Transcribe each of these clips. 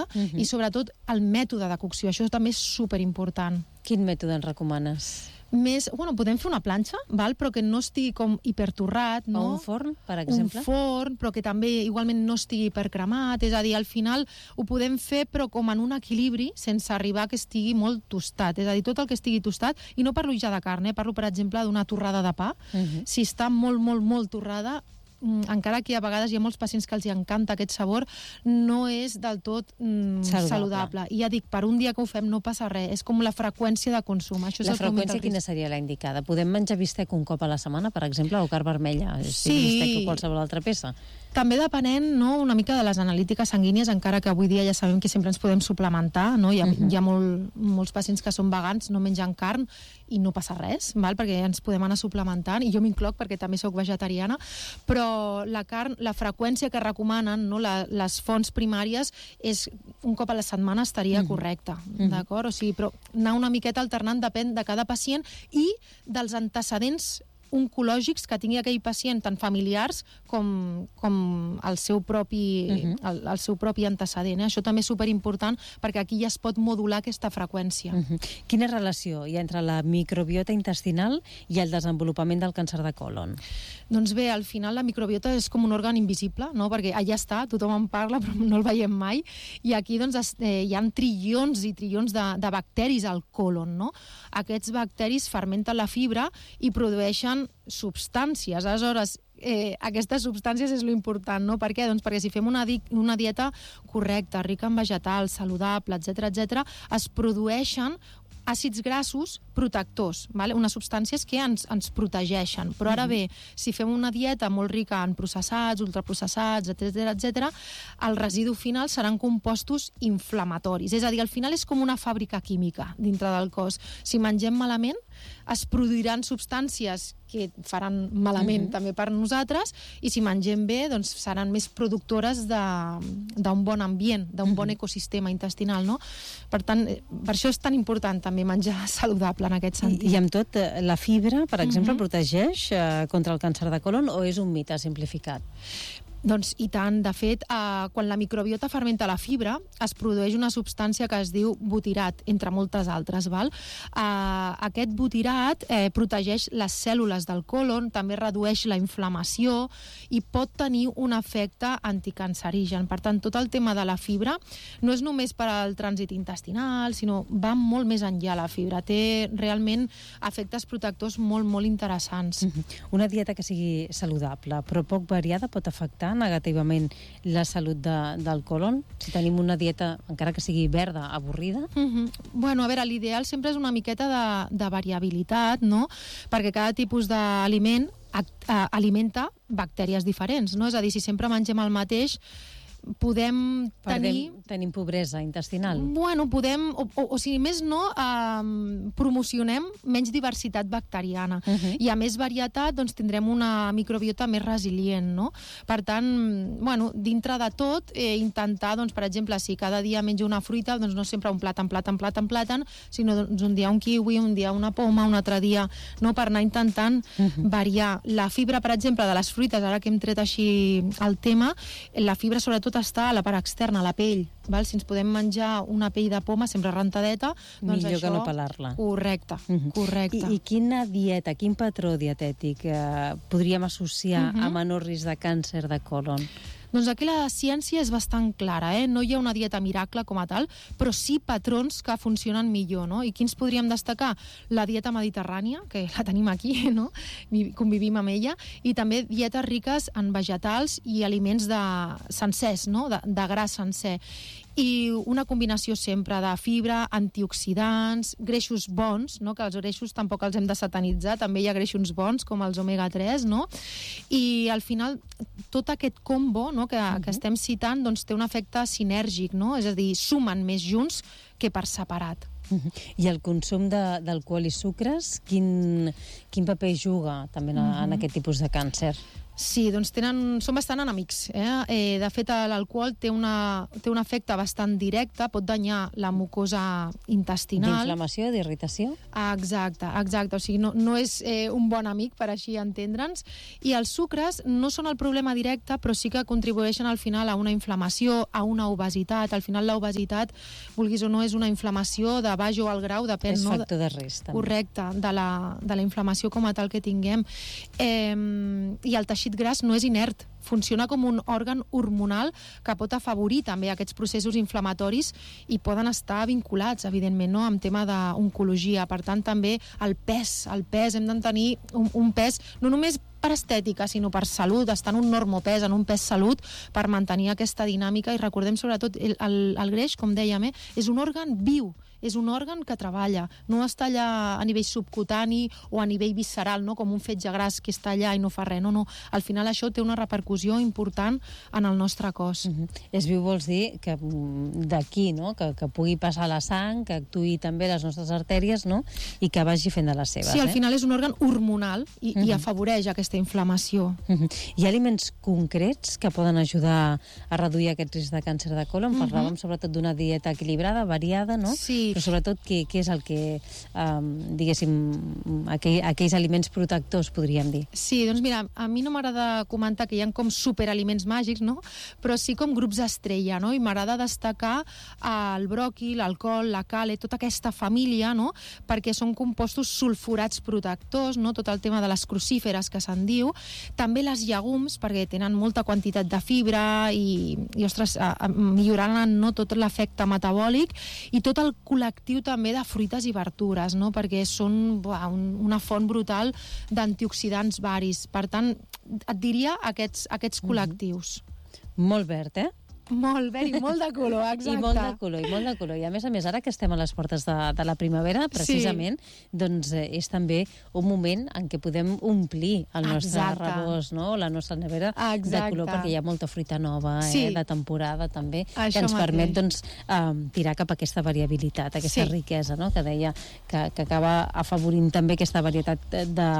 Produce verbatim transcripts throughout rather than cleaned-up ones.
uh-huh. i sobretot el mètode de cocció, això també és superimportant. Quin mètode ens recomanes? Més, bueno, podem fer una planxa, val? Però que no estigui com hipertorrat, no? O un forn, per exemple? Un forn, però que també igualment no estigui hipercremat, és a dir, al final ho podem fer però com en un equilibri, sense arribar que estigui molt tostat, és a dir, tot el que estigui tostat, i no parlo ja de carn, eh? Parlo, per exemple, d'una torrada de pa, uh-huh. si està molt, molt, molt torrada, encara que a vegades hi ha molts pacients que els hi encanta aquest sabor, no és del tot mm, saludable. saludable. I ja dic, per un dia que ho fem no passa res, és com la freqüència de consum. Això és la el freqüència quina seria la indicada? Podem menjar bistec un cop a la setmana, per exemple, o carn vermella? Sí. Bistec o qualsevol altra peça? També depenent, no, una mica de les analítiques sanguínies, encara que avui dia ja sabem que sempre ens podem suplementar, no? Hi ha, uh-huh. hi ha molt, molts pacients que són vegans, no mengen carn, i no passa res, val? Perquè ens podem anar suplementant, i jo m'incloc perquè també sóc vegetariana, però la carn, la freqüència que recomanen, no, la, les fonts primàries, és un cop a la setmana estaria uh-huh. correcta, uh-huh. d'acord? O sigui, però anar una miqueta alternant depèn de cada pacient i dels antecedents oncològics que tingui aquell pacient, tant familiars com, com el seu propi, uh-huh. el, el seu propi antecedent. Eh? Això també és superimportant perquè aquí ja es pot modular aquesta freqüència. Uh-huh. Quina relació hi ha entre la microbiota intestinal i el desenvolupament del càncer de còlon? Doncs bé, al final la microbiota és com un òrgan invisible, no? Perquè allà està, tothom en parla però no el veiem mai, i aquí doncs, es, eh, hi ha trilions i trilions de, de bacteris al còlon, no? Aquests bacteris fermenten la fibra i produeixen substàncies. Aleshores, eh, aquestes substàncies és lo important, no? Per què? Doncs perquè si fem una, di una dieta correcta, rica en vegetals, saludable, etcètera, etcètera, es produeixen àcids grassos protectors, vale? Unes substàncies que ens, ens protegeixen. Però ara bé, si fem una dieta molt rica en processats, ultraprocessats, etcètera, etcètera, el residu final seran compostos inflamatoris. És a dir, al final és com una fàbrica química dintre del cos. Si mengem malament, es produiran substàncies que faran malament uh-huh. també per nosaltres, i si mengem bé, doncs seran més productores d'un bon ambient, d'un uh-huh. bon ecosistema intestinal, no? Per tant, per això és tan important també menjar saludable en aquest sentit. I, i amb tot, la fibra, per exemple, uh-huh. protegeix eh, contra el càncer de còlon o és un mite simplificat? Doncs i tant, de fet, eh, quan la microbiota fermenta la fibra, es produeix una substància que es diu butirat, entre moltes altres, val? Eh, aquest butirat eh, protegeix les cèl·lules del còlon, també redueix la inflamació i pot tenir un efecte anticancerigen. Per tant, tot el tema de la fibra no és només per al trànsit intestinal, sinó va molt més enllà la fibra. Té realment efectes protectors molt, molt interessants. Uh-huh. Una dieta que sigui saludable, però poc variada, pot afectar negativament la salut de, del còlon? Si tenim una dieta, encara que sigui verda, avorrida? Uh-huh. Bueno, a veure, l'ideal sempre és una miqueta de, de variabilitat, no? Perquè cada tipus d'aliment alimenta bactèries diferents, no? És a dir, si sempre mengem el mateix, podem tenir... Perdem, tenim pobresa intestinal. Bueno, podem, o, o, o si més no, eh, promocionem menys diversitat bacteriana. Uh-huh. I a més varietat, doncs tindrem una microbiota més resilient, no? Per tant, bueno, dintre de tot, eh, intentar, doncs, per exemple, si cada dia menjo una fruita, doncs no sempre un plàtan, plàtan, plàtan, plàtan, sinó doncs, un dia un kiwi, un dia una poma, un altre dia, no? Per anar intentant uh-huh. variar. La fibra, per exemple, de les fruites, ara que hem tret així el tema, la fibra sobretot està a la part externa, a la pell, val? Si ens podem menjar una pell de poma sempre rentadeta, doncs millor això... que no pelar-la. Correcte, uh-huh. correcte. I, I quina dieta, quin patró dietètic eh, podríem associar uh-huh. a menor risc de càncer de còlon? Doncs aquí la ciència és bastant clara, eh? No hi ha una dieta miracle com a tal, però sí patrons que funcionen millor, no? I quins podríem destacar? La dieta mediterrània, que la tenim aquí, no? Convivim amb ella, i també dietes riques en vegetals i aliments de sencers, no? De, de gra sencer. I una combinació sempre de fibra, antioxidants, greixos bons, no? Que els greixos tampoc els hem de satanitzar, també hi ha greixos bons com els omega tres, no? I al final tot aquest combo, no? que, uh-huh. que estem citant, doncs té un efecte sinèrgic, no? És a dir, sumen més junts que per separat. Uh-huh. I el consum d'alcohol i sucres, quin, quin paper juga també en, uh-huh. en aquest tipus de càncer? Sí, doncs tenen, són bastant enemics. Eh? Eh, de fet, l'alcohol té, una, té un efecte bastant directe, pot danyar la mucosa intestinal. D'inflamació, d'irritació? Exacte, exacte. O sigui, no, no és eh, un bon amic, per així entendre'ns. I els sucres no són el problema directe, però sí que contribueixen al final a una inflamació, a una obesitat. Al final l'obesitat, vulguis o no, és una inflamació de baix o alt grau, depèn, és no? factor de risc, també. Correcte, de la, de la inflamació com a tal que tinguem. Eh, I el teixit gras no és inert, funciona com un òrgan hormonal que pot afavorir també aquests processos inflamatoris i poden estar vinculats, evidentment, no? Amb tema d'oncologia. Per tant, també el pes, el pes, hem de tenir un, un pes, no només per estètica, sinó per salut, estar en un normopès, en un pes salut, per mantenir aquesta dinàmica. I recordem, sobretot, el, el, el greix, com dèiem, eh, és un òrgan viu, és un òrgan que treballa, no està allà a nivell subcutani o a nivell visceral, no? Com un fetge gras que està allà i no fa res. No, no. Al final això té una repercussió important en el nostre cos. Uh-huh. És viu, vols dir que d'aquí, no? Que, que pugui passar la sang, que actuï també les nostres artèries, no? I que vagi fent de les seves. Sí, al eh? final és un òrgan hormonal i, uh-huh. i afavoreix aquesta inflamació. Uh-huh. Hi ha aliments concrets que poden ajudar a reduir aquest risc de càncer de colon? Uh-huh. Parlàvem sobretot d'una dieta equilibrada, variada, no? Sí. Però sobretot què, què és el que, um, diguéssim, aquell, aquells aliments protectors, podríem dir? Sí, doncs mira, a mi no m'agrada comentar que hi ha com superaliments màgics, no? Però sí com grups estrella, no? I m'agrada destacar el bròquil, l'alcohol, la cale, tota aquesta família, no? Perquè són compostos sulfurats protectors, no? Tot el tema de les crucíferes, que se'n diu. També les llegums, perquè tenen molta quantitat de fibra i, i ostres, milloraran, no? Tot l'efecte metabòlic, i tot el col·lectiu també de fruites i verdures, no? Perquè són buah, un, una font brutal d'antioxidants varis. Per tant, et diria aquests, aquests col·lectius. Molt verd, eh? Molt verd i molt de color, exacte. I molt de color, i molt de color. I a més a més, ara que estem a les portes de, de la primavera, precisament, sí. doncs eh, és també un moment en què podem omplir el nostre exacte. rebost, no? La nostra nevera exacte. de color, perquè hi ha molta fruita nova, sí. eh, de temporada també, Això que ens mateix. permet doncs, um, tirar cap a aquesta variabilitat, aquesta sí. riquesa, no? Que deia que, que acaba afavorint també aquesta varietat de, de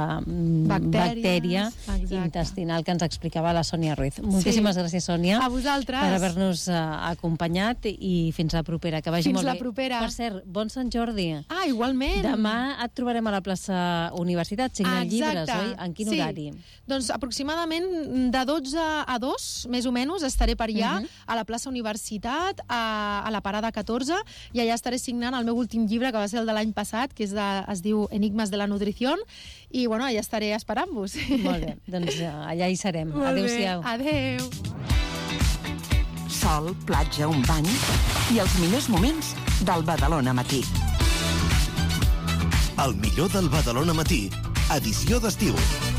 bactèria intestinal que ens explicava la Sònia Ruiz. Moltíssimes sí. gràcies, Sònia. A vosaltres. Per haver nos uh, acompanyat i fins la propera, que vagi fins molt bé. Fins la propera. Per cert, bon Sant Jordi. Ah, igualment. Demà et trobarem a la plaça Universitat, signant ah, llibres, oi? En quin sí. horari? Doncs aproximadament de dotze a dos, més o menys, estaré per allà, uh -huh. a la plaça Universitat, a, a la parada catorze, i allà estaré signant el meu últim llibre, que va ser el de l'any passat, que és de, es diu Enigmes de la Nutrición, i bueno, allà estaré esperant-vos. Molt bé, doncs allà hi serem. Adéu-siau. Adéu. Sol, platja, un bany i els millors moments del Badalona Matí. El millor del Badalona Matí, edició d'estiu.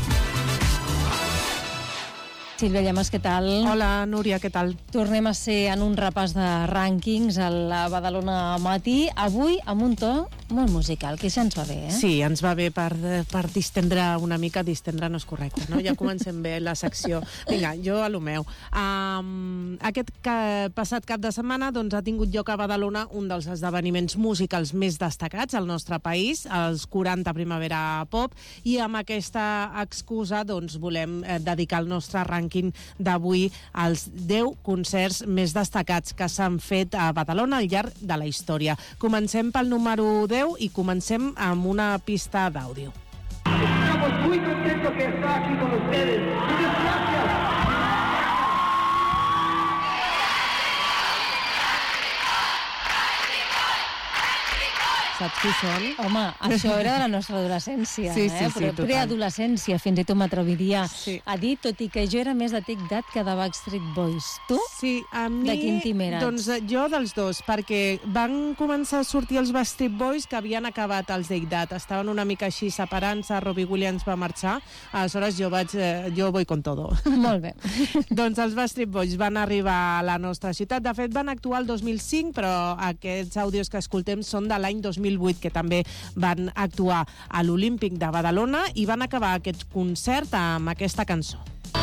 Sílvia Llamas, què tal? Hola, Núria, què tal? Tornem a ser en un repàs de rànquings a la Badalona Matí, avui amb un to molt musical, que ja ens va bé, eh? Sí, ens va bé per, per distendre una mica, distendre no és correcte, no? Ja comencem bé la secció. Vinga, jo a lo meu. Um, aquest ca, passat cap de setmana doncs, ha tingut lloc a Badalona un dels esdeveniments musicals més destacats al nostre país, els quaranta Primavera Pop, i amb aquesta excusa doncs, volem eh, dedicar el nostre rànquing d'avui als deu concerts més destacats que s'han fet a Badalona al llarg de la història. Comencem pel número deu i comencem amb una pista d'àudio. Estamos muy contentos que está aquí con ustedes. Muchas gracias. Saps qui són? Home, això era de la nostra adolescència, sí, sí, eh? sí, Però preadolescència, fins i tot m'atreviria sí. a dir, tot i que jo era més de Take That que de Backstreet Boys. Tu? Sí, a mi... De quin team eres? Doncs jo dels dos, perquè van començar a sortir els Backstreet Boys que havien acabat els Take That. Estaven una mica així separant-se, Robbie Williams va marxar, aleshores jo vaig, eh, jo voy con todo. Molt bé. Doncs els Backstreet Boys van arribar a la nostra ciutat. De fet, van actuar el dos mil cinc, però aquests àudios que escoltem són de l'any dos mil vuit, que també van actuar a l'Olímpic de Badalona i van acabar aquest concert amb aquesta cançó.